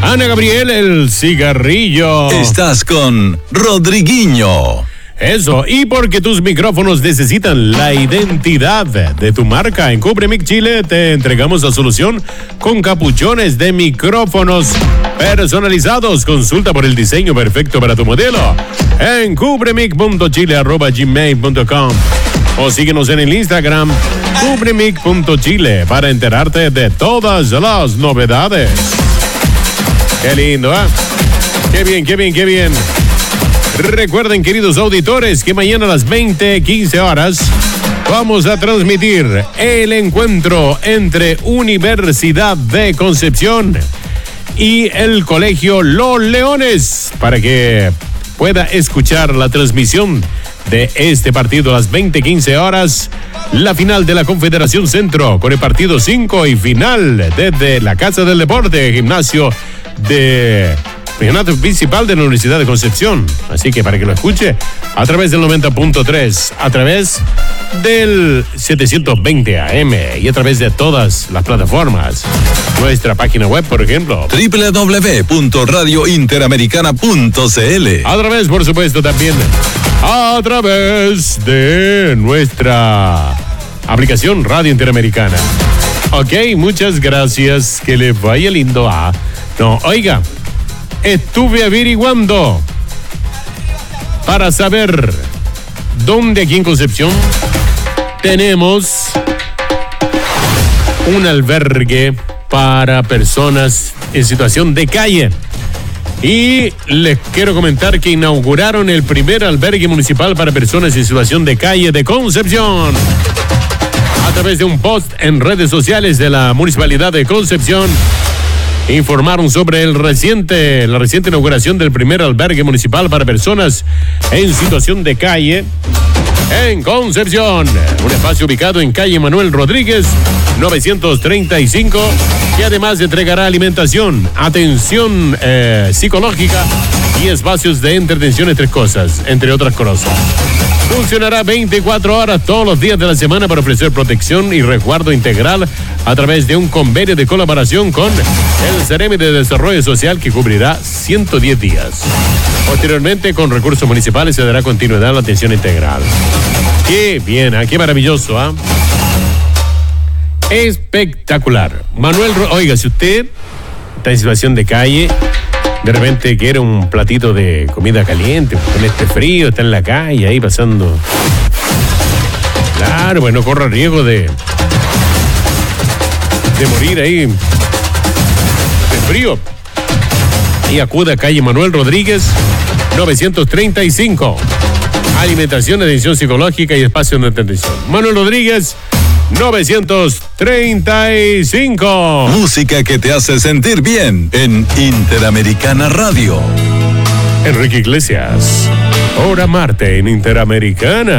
Ana Gabriel, el cigarrillo. Estás con Rodriguinho. Eso, y porque tus micrófonos necesitan la identidad de tu marca, en Cubremic Chile te entregamos la solución con capuchones de micrófonos personalizados. Consulta por el diseño perfecto para tu modelo en cubremic.chile@gmail.com o síguenos en el Instagram cubremic.chile para enterarte de todas las novedades. Qué lindo, ¿eh? Qué bien, qué bien, qué bien. Recuerden, queridos auditores, que mañana a las 20:15 horas vamos a transmitir el encuentro entre Universidad de Concepción y el Colegio Los Leones para que pueda escuchar la transmisión de este partido a las 20:15 horas, la final de la Confederación Centro con el partido 5 y final desde la Casa del Deporte, gimnasio de Regional Principal de la Universidad de Concepción. Así que para que lo escuche a través del 90.3, a través del 720 AM y a través de todas las plataformas. Nuestra página web, por ejemplo, www.radiointeramericana.cl. A través, por supuesto, también a través de nuestra aplicación Radio Interamericana. Ok, muchas gracias. Que le vaya lindo. Oiga, estuve averiguando para saber dónde aquí en Concepción tenemos un albergue para personas en situación de calle. Y les quiero comentar que inauguraron el primer albergue municipal para personas en situación de calle de Concepción. A través de un post en redes sociales de la Municipalidad de Concepción, informaron sobre la reciente inauguración del primer albergue municipal para personas en situación de calle en Concepción. Un espacio ubicado en calle Manuel Rodríguez, 935, que además entregará alimentación, atención psicológica y espacios de entretención, entre otras cosas. Funcionará 24 horas todos los días de la semana para ofrecer protección y resguardo integral a través de un convenio de colaboración con el Ceremi de Desarrollo Social que cubrirá 110 días. Posteriormente, con recursos municipales, se dará continuidad a la atención integral. Qué bien, qué maravilloso, ¿ah? Espectacular. Manuel, oiga, si usted está en situación de calle, de repente quiere un platito de comida caliente, con este frío, está en la calle ahí pasando. Claro, bueno, corre riesgo de morir ahí de frío. Y acude a calle Manuel Rodríguez, 935. Alimentación, atención psicológica y espacio de entretención. Manuel Rodríguez, 935. Música que te hace sentir bien en Interamericana Radio. Enrique Iglesias, Hora Marte en Interamericana.